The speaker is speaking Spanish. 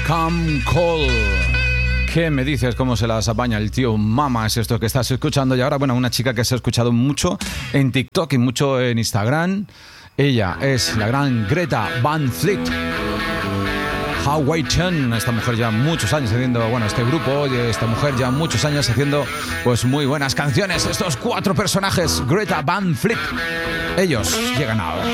Come Call. ¿Qué me dices? ¿Cómo se las apaña el tío Mama? Es esto que estás escuchando. Y ahora, bueno, una chica que se ha escuchado mucho en TikTok y mucho en Instagram. Ella es la gran Greta Van Fleet. Hawaiian, esta mujer ya muchos años haciendo, bueno, este grupo, esta mujer ya muchos años haciendo pues muy buenas canciones. Estos 4 personajes, Greta Van Fleet, ellos llegan ahora.